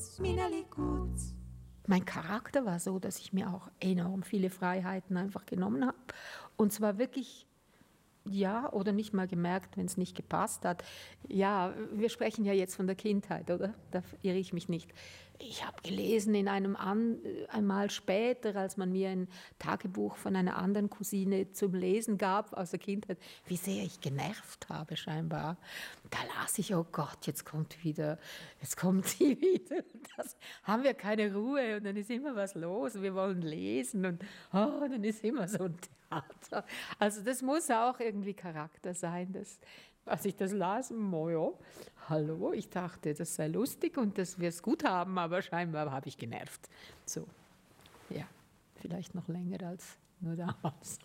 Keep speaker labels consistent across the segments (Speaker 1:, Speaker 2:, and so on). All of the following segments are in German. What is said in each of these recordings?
Speaker 1: Mein Charakter war so, dass ich mir auch enorm viele Freiheiten einfach genommen habe. Und zwar wirklich, ja, oder nicht mal gemerkt, wenn es nicht gepasst hat. Ja, wir sprechen ja jetzt von der Kindheit, oder? Da irre ich mich nicht. Ich habe gelesen einmal später, als man mir ein Tagebuch von einer anderen Cousine zum Lesen gab aus der Kindheit, wie sehr ich genervt habe scheinbar. Da las ich, oh Gott, jetzt kommt sie wieder. Das haben wir keine Ruhe und dann ist immer was los und wir wollen lesen und dann ist immer so ein Theater. Also das muss auch irgendwie Charakter sein. Als ich das las, ja, hallo, ich dachte, das sei lustig und dass wir es gut haben, aber scheinbar habe ich genervt. So, ja, vielleicht noch länger als nur damals.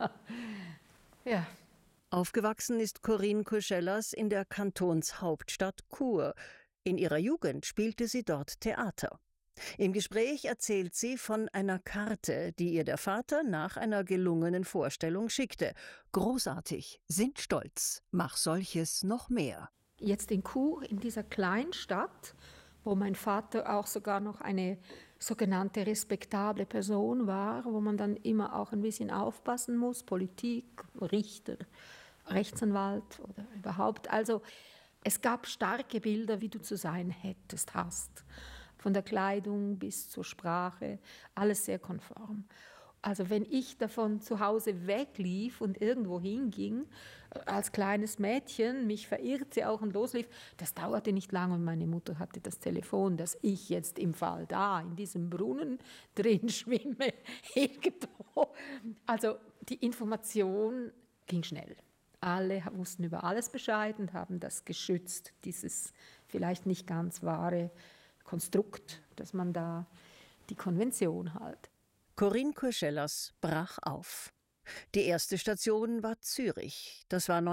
Speaker 1: Ja.
Speaker 2: Aufgewachsen ist Corinne Curschellas in der Kantonshauptstadt Chur. In ihrer Jugend spielte sie dort Theater. Im Gespräch erzählt sie von einer Karte, die ihr der Vater nach einer gelungenen Vorstellung schickte. Großartig, sind stolz, mach solches noch mehr.
Speaker 1: Jetzt in Chur, in dieser kleinen Stadt, wo mein Vater auch sogar noch eine sogenannte respektable Person war, wo man dann immer auch ein bisschen aufpassen muss, Politik, Richter, Rechtsanwalt oder überhaupt. Also es gab starke Bilder, wie du zu sein hast. Von der Kleidung bis zur Sprache, alles sehr konform. Also wenn ich davon zu Hause weglief und irgendwo hinging, als kleines Mädchen, mich verirrte auch und loslief, das dauerte nicht lange und meine Mutter hatte das Telefon, dass ich jetzt im Fall da in diesem Brunnen drin schwimme, irgendwo. Also die Information ging schnell. Alle wussten über alles Bescheid und haben das geschützt, dieses vielleicht nicht ganz wahre Konstrukt, dass man da die Konvention halt.
Speaker 2: Corinne Curschellas brach auf. Die erste Station war Zürich. Das war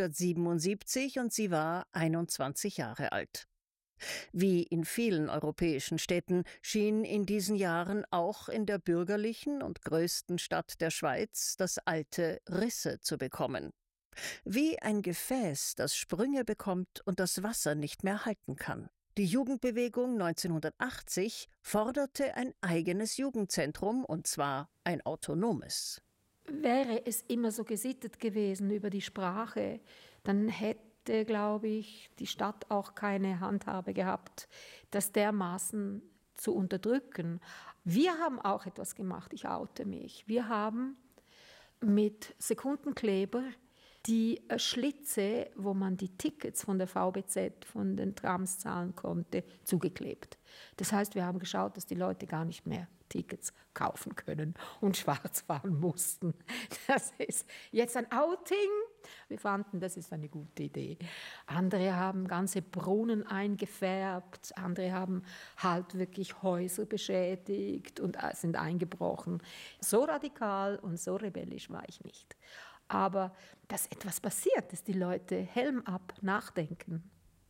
Speaker 2: 1977 und sie war 21 Jahre alt. Wie in vielen europäischen Städten schien in diesen Jahren auch in der bürgerlichen und größten Stadt der Schweiz das Alte Risse zu bekommen. Wie ein Gefäß, das Sprünge bekommt und das Wasser nicht mehr halten kann. Die Jugendbewegung 1980 forderte ein eigenes Jugendzentrum, und zwar ein autonomes.
Speaker 1: Wäre es immer so gesittet gewesen über die Sprache, dann hätte, glaube ich, die Stadt auch keine Handhabe gehabt, das dermaßen zu unterdrücken. Wir haben auch etwas gemacht, ich oute mich. Wir haben mit Sekundenkleber die Schlitze, wo man die Tickets von der VBZ, von den Trams zahlen konnte, zugeklebt. Das heißt, wir haben geschaut, dass die Leute gar nicht mehr Tickets kaufen können und schwarz fahren mussten. Das ist jetzt ein Outing. Wir fanden, das ist eine gute Idee. Andere haben ganze Brunnen eingefärbt, andere haben halt wirklich Häuser beschädigt und sind eingebrochen. So radikal und so rebellisch war ich nicht. Aber dass etwas passiert, dass die Leute Helm ab nachdenken.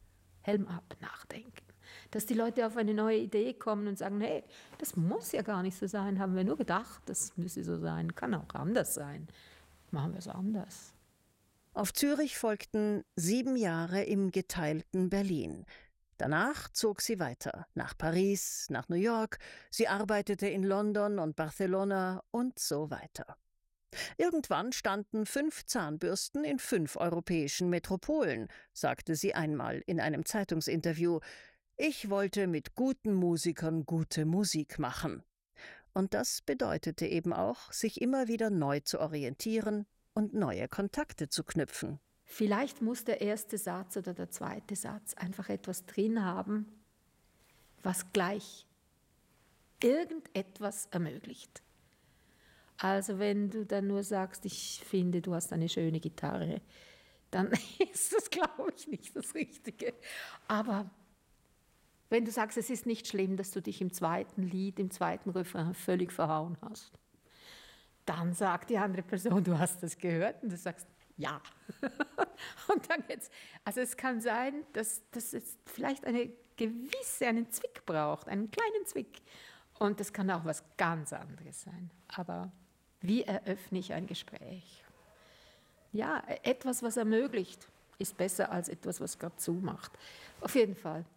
Speaker 1: Dass die Leute auf eine neue Idee kommen und sagen, hey, das muss ja gar nicht so sein, haben wir nur gedacht, das müsse so sein, kann auch anders sein. Machen wir es anders.
Speaker 2: Auf Zürich folgten 7 Jahre im geteilten Berlin. Danach zog sie weiter, nach Paris, nach New York, sie arbeitete in London und Barcelona und so weiter. Irgendwann standen 5 Zahnbürsten in 5 europäischen Metropolen, sagte sie einmal in einem Zeitungsinterview. Ich wollte mit guten Musikern gute Musik machen. Und das bedeutete eben auch, sich immer wieder neu zu orientieren und neue Kontakte zu knüpfen.
Speaker 1: Vielleicht muss der erste Satz oder der zweite Satz einfach etwas drin haben, was gleich irgendetwas ermöglicht. Also wenn du dann nur sagst, ich finde, du hast eine schöne Gitarre, dann ist das, glaube ich, nicht das Richtige. Aber wenn du sagst, es ist nicht schlimm, dass du dich im zweiten Lied, im zweiten Refrain völlig verhauen hast, dann sagt die andere Person, du hast das gehört und du sagst, ja. Und dann jetzt, also es kann sein, dass es vielleicht einen Zwick braucht, einen kleinen Zwick. Und das kann auch was ganz anderes sein. Aber wie eröffne ich ein Gespräch? Ja, etwas, was ermöglicht, ist besser als etwas, was gerade zumacht. Auf jeden Fall.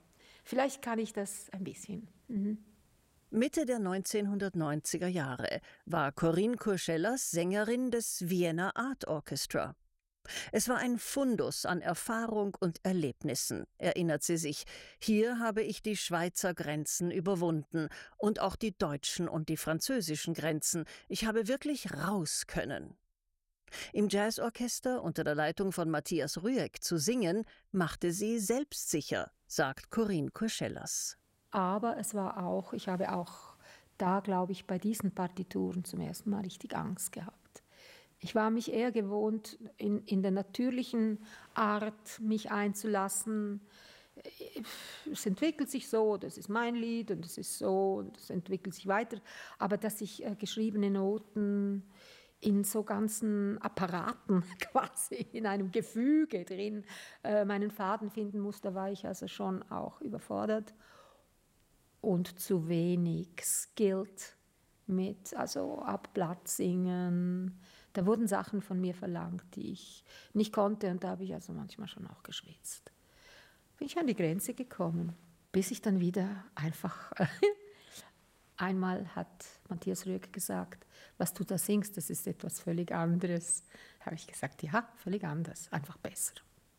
Speaker 1: Vielleicht kann ich das ein bisschen. Mhm.
Speaker 2: Mitte der 1990er Jahre war Corinne Curschellas Sängerin des Vienna Art Orchestra. Es war ein Fundus an Erfahrung und Erlebnissen, erinnert sie sich. Hier habe ich die Schweizer Grenzen überwunden und auch die deutschen und die französischen Grenzen. Ich habe wirklich raus können. Im Jazzorchester unter der Leitung von Matthias Rüegg zu singen, machte sie selbstsicher, sagt Corinne Curschellas.
Speaker 1: Aber es war auch, ich habe auch da, glaube ich, bei diesen Partituren zum ersten Mal richtig Angst gehabt. Ich war mich eher gewohnt, in der natürlichen Art mich einzulassen. Es entwickelt sich so, das ist mein Lied und es ist so und es entwickelt sich weiter. Aber dass ich geschriebene Noten in so ganzen Apparaten quasi, in einem Gefüge drin, meinen Faden finden muss, da war ich also schon auch überfordert. Und zu wenig skilled mit, also ab Blatt singen. Da wurden Sachen von mir verlangt, die ich nicht konnte und da habe ich also manchmal schon auch geschwitzt. Bin ich an die Grenze gekommen, bis ich dann wieder einfach, einmal hat Matthias Rüegg gesagt, was du da singst, das ist etwas völlig anderes. Habe ich gesagt, ja, völlig anders, einfach besser.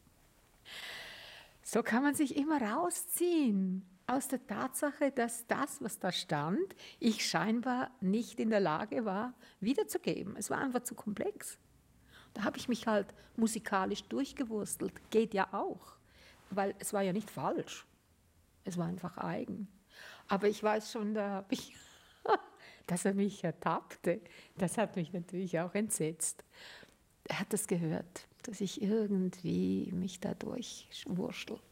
Speaker 1: So kann man sich immer rausziehen aus der Tatsache, dass das, was da stand, ich scheinbar nicht in der Lage war, wiederzugeben. Es war einfach zu komplex. Da habe ich mich halt musikalisch durchgewurstelt. Geht ja auch, weil es war ja nicht falsch. Es war einfach eigen. Aber ich weiß schon, dass er mich ertappte. Das hat mich natürlich auch entsetzt. Er hat das gehört, dass ich irgendwie mich da durchwurschtel.